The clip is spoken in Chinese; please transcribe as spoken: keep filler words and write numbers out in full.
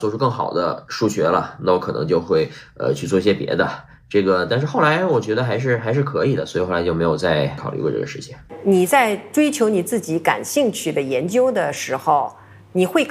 做出更好的数学了，那我可能就会呃去做一些别的。这个，但是后来我觉得还是还是可以的，所以后来就没有再考虑过这个事情。 你在追求你自己感兴趣的研究的时候，你会